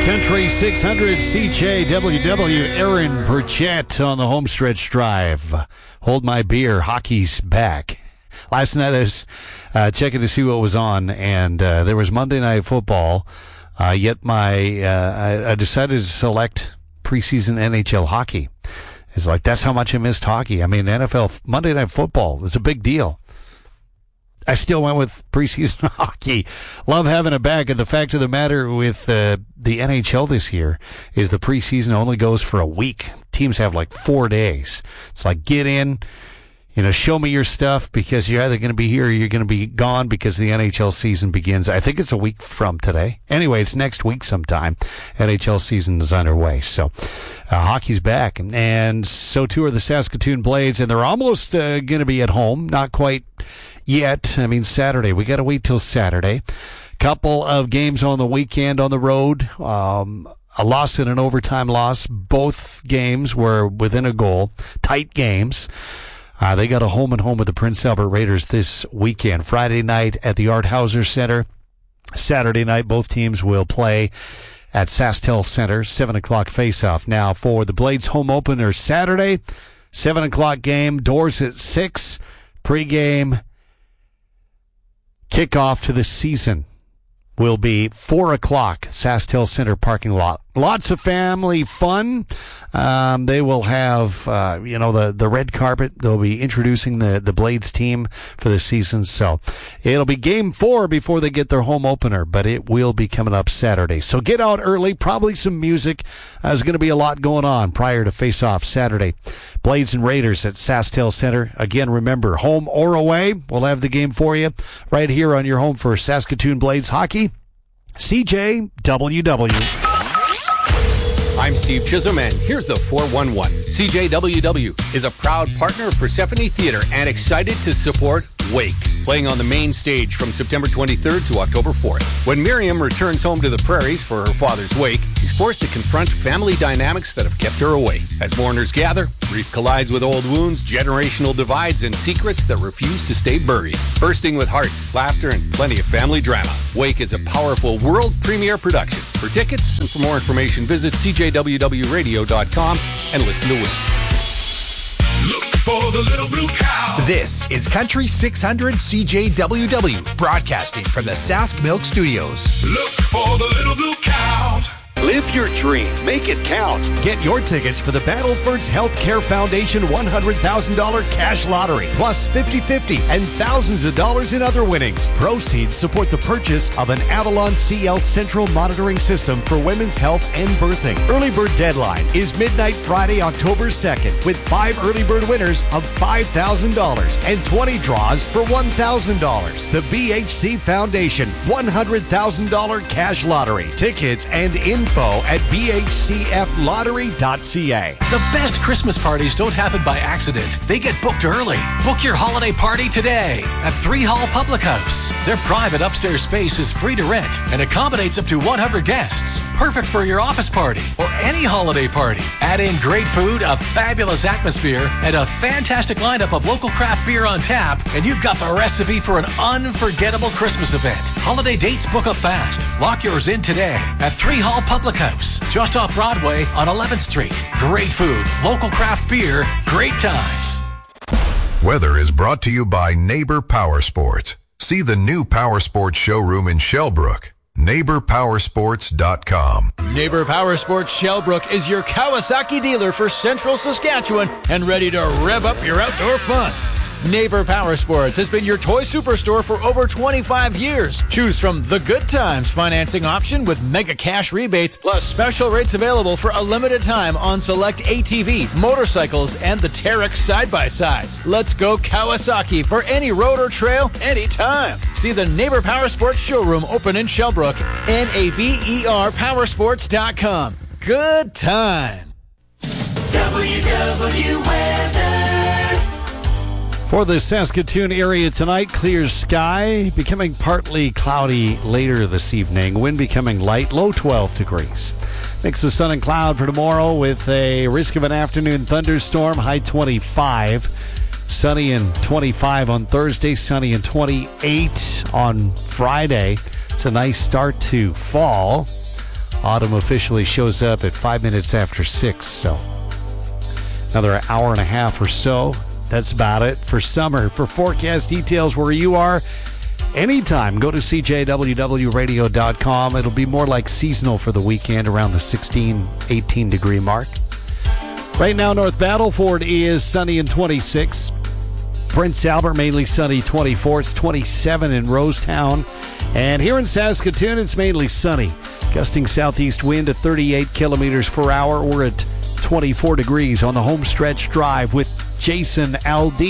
Country 600 CJWW, Aaron Burchett on the homestretch drive. Hold my beer, hockey's back. Last night I was checking to see what was on, and there was Monday Night Football, yet I decided to select preseason NHL hockey. It's like, that's how much I missed hockey. I mean, NFL Monday Night Football was a big deal. I still went with preseason hockey. Love having it back. And the fact of the matter with the NHL this year is the preseason only goes for a week. Teams have like 4 days. It's like, get in, show me your stuff, because you're either going to be here or you're going to be gone, because the NHL season begins. I think it's a week from today. Anyway, it's next week sometime. NHL season is underway. So hockey's back. And so too are the Saskatoon Blades. And they're almost going to be at home. Not quite yet. I mean, Saturday. We got to wait till Saturday. Couple of games on the weekend on the road. A loss and an overtime loss. Both games were within a goal. Tight games. They got a home and home with the Prince Albert Raiders this weekend. Friday night at the Art Hauser Center. Saturday night, both teams will play at SaskTel Center. 7 o'clock face-off. Now for the Blades home opener Saturday, 7 o'clock game. Doors at 6. Pre-game kickoff to the season will be 4 o'clock, SaskTel Center parking lot. Lots of family fun. They will have, the red carpet. They'll be introducing the Blades team for the season. So it'll be game 4 before they get their home opener, but it will be coming up Saturday. So get out early, probably some music. There's going to be a lot going on prior to face-off Saturday. Blades and Raiders at SaskTel Center. Again, remember, home or away, we'll have the game for you right here on your home for Saskatoon Blades hockey. CJWW. I'm Steve Chisholm, and here's the 411. CJWW is a proud partner of Persephone Theater and excited to support Wake, playing on the main stage from September 23rd to October 4th. When Miriam returns home to the prairies for her father's wake, she's forced to confront family dynamics that have kept her away. As mourners gather, grief collides with old wounds, generational divides, and secrets that refuse to stay buried. Bursting with heart, laughter, and plenty of family drama, Wake is a powerful world premiere production. For tickets and for more information, visit CJWWRadio.com and listen to Wake. Look for the little blue cow. This is Country 600 CJWW, broadcasting from the Sask Milk Studios. Look for the little blue cow. Live your dream. Make it count. Get your tickets for the Battlefords Healthcare Foundation $100,000 cash lottery, plus 50/50 and thousands of dollars in other winnings. Proceeds support the purchase of an Avalon CL central monitoring system for women's health and birthing. Early bird deadline is midnight Friday, October 2nd, with 5 early bird winners of $5,000 and 20 draws for $1,000. The BHC Foundation $100,000 cash lottery. Tickets and info at bhcflottery.ca. The best Christmas parties don't happen by accident. They get booked early. Book your holiday party today at 3 Hall Public House. Their private upstairs space is free to rent and accommodates up to 100 guests. Perfect for your office party or any holiday party. Add in great food, a fabulous atmosphere, and a fantastic lineup of local craft beer on tap, and you've got the recipe for an unforgettable Christmas event. Holiday dates book up fast. Lock yours in today at 3 Hall Public House, just off Broadway on 11th Street. Great food, local craft beer, great times. Weather is brought to you by Neighbor Power Sports. See the new Power Sports showroom in Shellbrook. NeighborPowersports.com. Neighbor Power Sports Shellbrook is your Kawasaki dealer for Central Saskatchewan and ready to rev up your outdoor fun. Neighbor Power Sports has been your toy superstore for over 25 years. Choose from the Good Times financing option with mega cash rebates, plus special rates available for a limited time on select ATV, motorcycles, and the Terex side-by-sides. Let's go Kawasaki for any road or trail, anytime. See the Neighbor Power Sports showroom open in Shellbrook. NABERPowersports.com. Good time. WW Weather. For the Saskatoon area tonight, clear sky, becoming partly cloudy later this evening. Wind becoming light, low 12 degrees. Mix of sun and cloud for tomorrow with a risk of an afternoon thunderstorm, high 25. Sunny and 25 on Thursday, sunny and 28 on Friday. It's a nice start to fall. Autumn officially shows up at 5 minutes after 6, so another hour and a half or so. That's about it for summer. For forecast details where you are, anytime, go to CJWWRadio.com. It'll be more like seasonal for the weekend, around the 16, 18 degree mark. Right now, North Battleford is sunny and 26. Prince Albert, mainly sunny, 24. It's 27 in Rosetown. And here in Saskatoon, it's mainly sunny. Gusting southeast wind at 38 kilometers per hour. We're at 24 degrees on the Homestretch Drive with Jason Aldean.